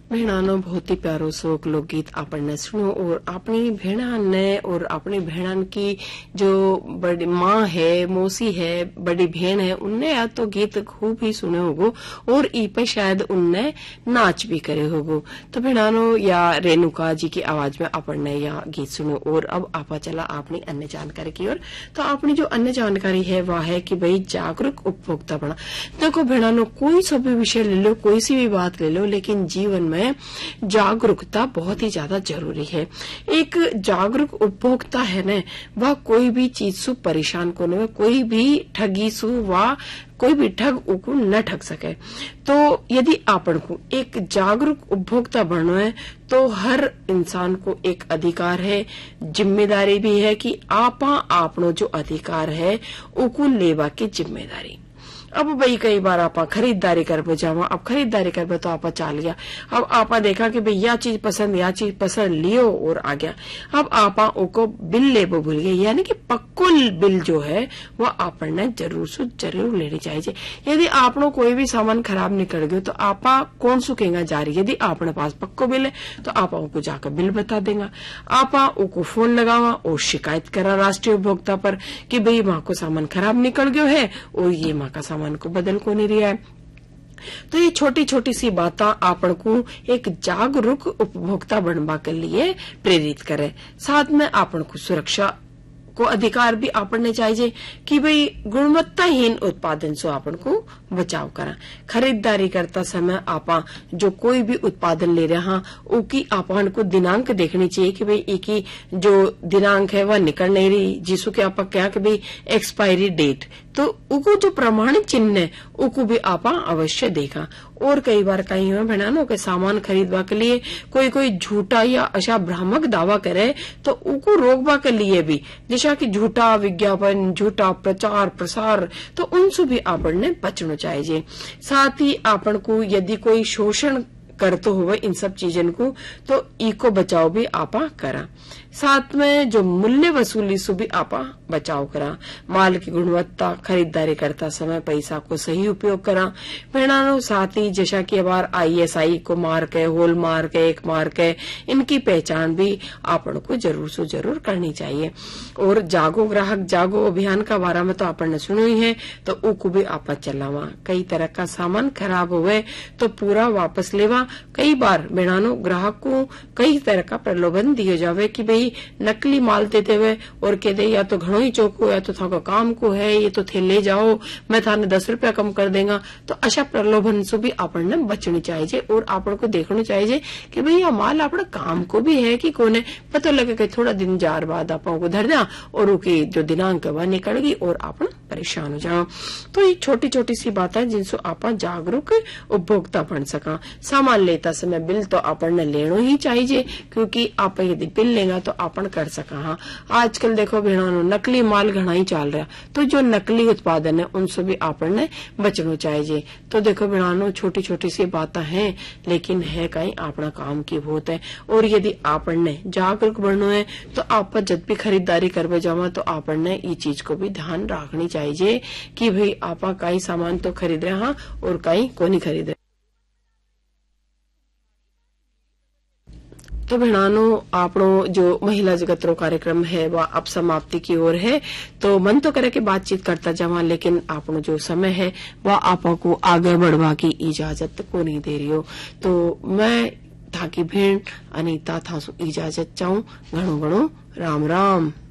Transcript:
भेणानो बहुत ही प्यारो सो लोकगीत आपने सुनो और अपनी भेणा ने और अपनी भेणन की जो बड़ी माँ है, मौसी है, बड़ी बहन है, उनने या तो गीत खूब ही सुने होगो और ई पे शायद उनने नाच भी करे होगो। तो भेणानो या रेणुका जी की आवाज में आपने या गीत सुनो। और अब आपा चला अपनी अन्य जानकारी की ओर। तो अपनी जो अन्य जानकारी है वह है कि भाई जागरूक उपभोक्ता बना। देखो भेणानो, कोई सा भी विषय ले लो, कोई सी भी बात ले लो, लेकिन जीवन में जागरूकता बहुत ही ज्यादा जरूरी है। एक जागरूक उपभोक्ता है न, वह कोई भी चीज से परेशान को न, कोई भी ठगी सु व कोई भी ठग उको न ठग सके। तो यदि आपन को एक जागरूक उपभोक्ता बनना है तो हर इंसान को एक अधिकार है, जिम्मेदारी भी है कि आपा आपनो जो अधिकार है उको लेवा की जिम्मेदारी। अब भाई कई बार आपा खरीदारी कर जावा, अब खरीदारी कर तो आपा चाल गया, अब आपा देखा कि भाई या चीज पसंद लियो और आ गया। अब आपा उको बिल लेबो भूल गए, यानी कि पक्को बिल जो है वह आपने जरूर से जरूर लेनी चाहिए। यदि आपनो कोई भी सामान खराब निकल गयो तो आपा कौन सुखेगा जारी। यदि आपने पास पक्को बिल है तो आपा उको जाकर बिल बता देगा, आपा उको फोन लगावा और शिकायत करा राष्ट्रीय उपभोक्ता पर कि भाई माँ को सामान खराब निकल गयो है और ये माँ का सामान को बदल को नहीं रहा है। तो ये छोटी छोटी सी बातें आपन को एक जागरूक उपभोक्ता बनवा के लिए प्रेरित करे। साथ में आपन को सुरक्षा को अधिकार भी आपने चाहिए कि भाई गुणवत्ताहीन उत्पादन से आपन को बचाव करा। खरीदारी करता समय आपा जो कोई भी उत्पादन ले रहा उसकी आपन को दिनांक देखनी चाहिए कि भाई एक जो दिनांक है वह निकल नहीं रही, जिसको कि आपा क्या कि भाई एक्सपायरी डेट, तो उको जो प्रमाणित चिन्ह है उको भी आपा अवश्य देखा। और कई बार कहीं है भेणानो के सामान खरीदवा के लिए कोई झूठा या अशा भ्रामक दावा करे तो उको रोकवा के लिए भी, जैसा कि झूठा विज्ञापन, झूठा प्रचार प्रसार, तो उनसे भी आपन ने बचना चाहिए। साथ ही आपन को यदि कोई शोषण करते हुए इन सब चीजन को तो इको बचाव भी आपा करा। साथ में जो मूल्य वसूली से भी आपा बचाव करा। माल की गुणवत्ता खरीदारी करता समय पैसा को सही उपयोग करा। भेणानो साथ ही जैसा कि बार ISI को मार्क है, होल मार्क है, एक मार्क है, इनकी पहचान भी आपन को जरूर से जरूर करनी चाहिए। और जागो ग्राहक जागो अभियान का बारे में तो आपन ने सुनो ही है, तो उको भी आपा चलावा। कई तरह का सामान खराब हुए तो पूरा वापस लेवा। कई बार भेणानो ग्राहक को कई तरह का प्रलोभन दिए जावे कि भाई नकली माल देते हुए और कह दे या तो घणो ही चौको या तो थाको काम को है, ये तो थे ले जाओ, मैं थाने 10 रुपया कम कर देगा। तो अशा प्रलोभन से भी आपन ने बचनी चाहिए और आपन को देखना चाहिए कि भाई यह माल अपने काम को भी है कि कोने पता लगे कि थोड़ा दिन जार बाद आपको को धर दिया और उनकी जो दिनांक वह निकल गई और आपन परेशान हो जाओ। तो ये छोटी छोटी सी बात है जिनसे आप जागरूक उपभोक्ता बन सका। सामान लेता समय बिल तो आपन ने लेना ही चाहिए, क्योंकि आप यदि बिल लेगा तो आपन कर सका। हाँ, आजकल देखो भेणानो नकली माल घना ही चल रहा, तो जो नकली उत्पादन है उनसे भी आपन ने बचना चाहिए। तो देखो भेणानो छोटी छोटी सी बातें हैं, लेकिन है कहीं अपना काम की बहुत है। और यदि आपन ने जागरूक बनना है तो आप जब भी खरीदारी करवे जावा तो आपन ने ये चीज को भी ध्यान रखनी चाहिए कि भाई आपा कई सामान तो खरीद रहे हाँ और कई को नहीं खरीद रहे। तो भेणानो आपनो जो महिला जगतरो कार्यक्रम है वह अब समाप्ति की ओर है। तो मन तो करे कि बातचीत करता जावा, लेकिन आपनो जो समय है वह आपा को आगे बढ़वा की इजाजत को नहीं दे रही हो। तो मैं थाकी भेण अनीता थासु इजाजत चाहूं। घणो घणो राम राम।